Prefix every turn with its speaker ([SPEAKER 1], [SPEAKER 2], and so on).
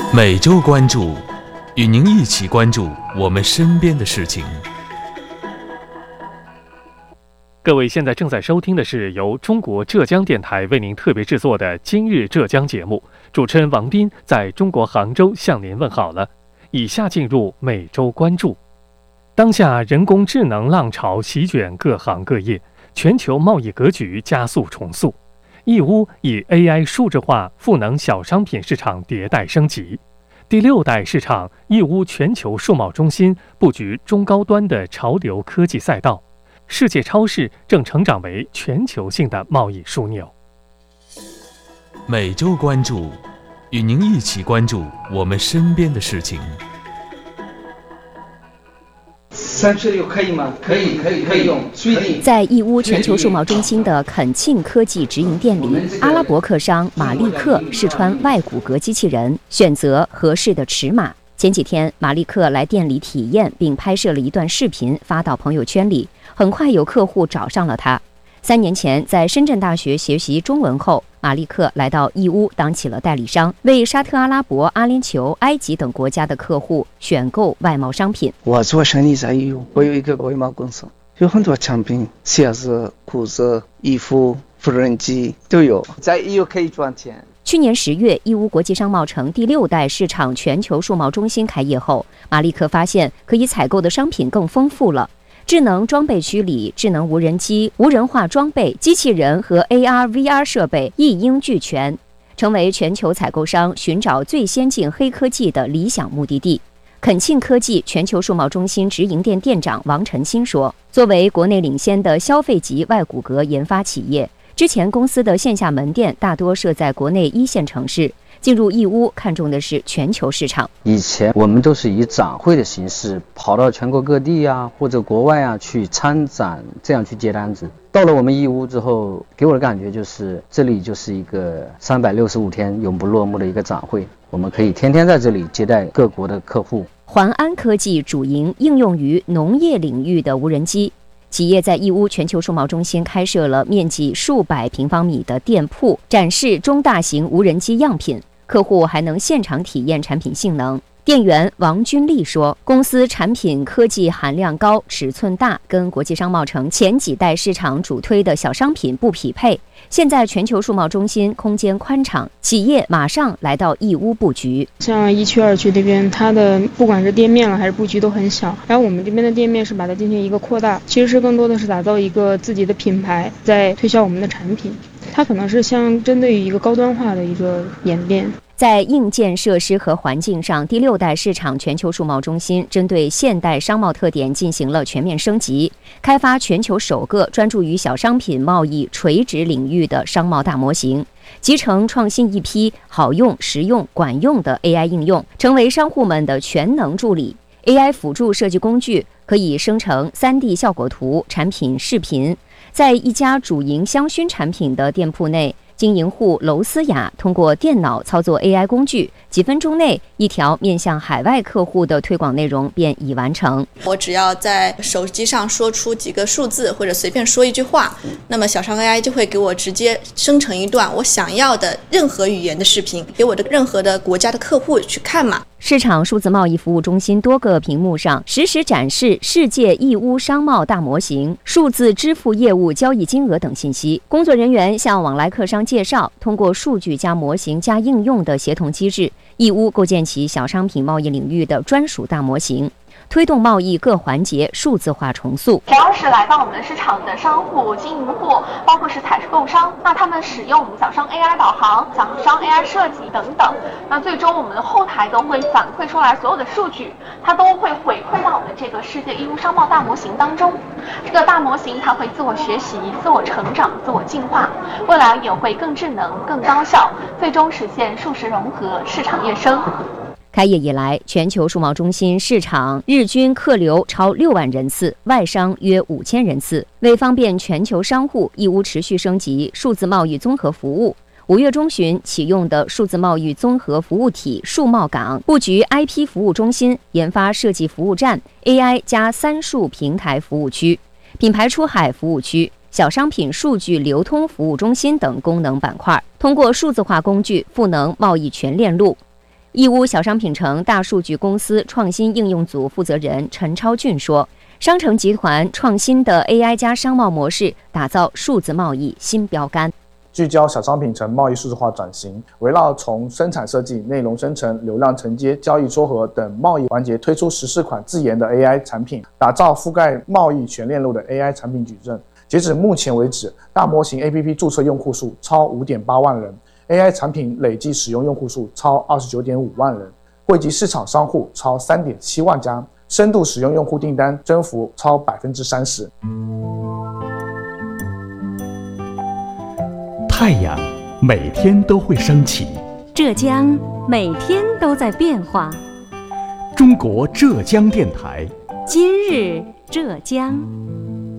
[SPEAKER 1] 每周关注，与您一起关注我们身边的事情。
[SPEAKER 2] 各位现在正在收听的是由中国浙江电台为您特别制作的《今日浙江》节目，主持人王斌在中国杭州向您问好了。以下进入每周关注。当下人工智能浪潮席卷各行各业，全球贸易格局加速重塑。义乌以 AI 数字化赋能小商品市场迭代升级。第6代市场义乌全球数贸中心布局中高端的潮流科技赛道，世界超市正成长为全球性的贸易枢纽。
[SPEAKER 1] 每周关注，与您一起关注我们身边的事情。
[SPEAKER 3] 36可以吗？可以用。
[SPEAKER 4] 在义乌全球数贸中心的肯沁科技直营店里，阿拉伯客商马利克试穿外骨骼机器人，选择合适的尺码。前几天，马利克来店里体验，并拍摄了一段视频发到朋友圈里，很快有客户找上了他。3年前，在深圳大学学习中文后，马利克来到义乌当起了代理商，为沙特阿拉伯、阿联酋、埃及等国家的客户选购外贸商品。
[SPEAKER 3] 我做生意在义乌，我有一个外贸公司，有很多产品，鞋子、裤子、衣服、无人机都有，在义乌可以赚钱。
[SPEAKER 4] 去年10月，义乌国际商贸城第6代市场全球数贸中心开业后，马利克发现可以采购的商品更丰富了。智能装备区里，智能无人机、无人化装备、机器人和 AR、VR 设备一应俱全，成为全球采购商寻找最先进黑科技的理想目的地。肯沁科技全球数贸中心直营店店长王晨新说：“作为国内领先的消费级外骨骼研发企业，之前公司的线下门店大多设在国内1线城市。”进入义乌看重的是全球市场。
[SPEAKER 5] 以前我们都是以展会的形式跑到全国各地啊，或者国外啊去参展，这样去接单子。到了我们义乌之后，给我的感觉就是这里就是一个365天永不落幕的一个展会，我们可以天天在这里接待各国的客户。
[SPEAKER 4] 环安科技主营应用于农业领域的无人机。企业在义乌全球数贸中心开设了面积数百平方米的店铺，展示中大型无人机样品，客户还能现场体验产品性能。店员王军丽说，公司产品科技含量高，尺寸大，跟国际商贸城前几代市场主推的小商品不匹配。现在全球数贸中心空间宽敞，企业马上来到义乌布局。
[SPEAKER 6] 像1区2区这边，它的不管是店面了还是布局都很小，然后我们这边的店面是把它进行一个扩大，其实是更多的是打造一个自己的品牌，在推销我们的产品。它可能是像针对于一个高端化的一个演变。
[SPEAKER 4] 在硬件设施和环境上，第6代市场全球数贸中心针对现代商贸特点进行了全面升级，开发全球首个专注于小商品贸易垂直领域的商贸大模型，集成创新一批好用、实用、管用的 AI 应用，成为商户们的全能助理。AI 辅助设计工具可以生成 3D 效果图、产品视频。在一家主营香薰产品的店铺内，经营户娄思雅通过电脑操作 AI 工具，几分钟内，一条面向海外客户的推广内容便已完成。
[SPEAKER 7] 我只要在手机上说出几个数字，或者随便说一句话，那么小商 AI 就会给我直接生成一段我想要的任何语言的视频，给我的任何的国家的客户去看嘛。
[SPEAKER 4] 市场数字贸易服务中心多个屏幕上实时展示世界义乌商贸大模型、数字支付业务交易金额等信息。工作人员向往来客商介绍，通过数据加模型加应用的协同机制，义乌构建起小商品贸易领域的专属大模型，推动贸易各环节数字化重塑。
[SPEAKER 8] 只要是来到我们市场的商户、经营户，包括是采购商，那他们使用我们小商 AI 导航、小商 AI 设计等等，那最终我们的后台都会反馈出来所有的数据，它都会回馈到我们这个世界义乌商贸大模型当中。这个大模型它会自我学习、自我成长、自我进化，未来也会更智能、更高效，最终实现数实融合、市场跃升。
[SPEAKER 4] 开业以来，全球数贸中心市场日均客流超6万人次，外商约5000人次。为方便全球商户，义乌持续升级数字贸易综合服务。5月中旬启用的数字贸易综合服务体数贸港，布局 IP 服务中心，研发设计服务站、AI 加3数平台服务区、品牌出海服务区、小商品数据流通服务中心等功能板块，通过数字化工具赋能贸易全链路。 义乌小商品城大数据公司创新应用组负责人陈超俊说，商城集团创新的 AI 加商贸模式，打造数字贸易新标杆。
[SPEAKER 9] 聚焦小商品城贸易数字化转型，围绕从生产设计、内容生成、流量承接、交易撮合等贸易环节推出14款自研的 AI 产品，打造覆盖贸易全链路的 AI 产品矩阵。截止目前为止，大模型 APP 注册用户数超 5.8 万人， AI 产品累计使用用户数超 29.5 万人，惠及市场商户超 3.7 万家，深度使用用户订单增幅超 30%。
[SPEAKER 1] 太阳每天都会升起，
[SPEAKER 10] 浙江每天都在变化。
[SPEAKER 1] 中国浙江电台，
[SPEAKER 10] 今日浙江。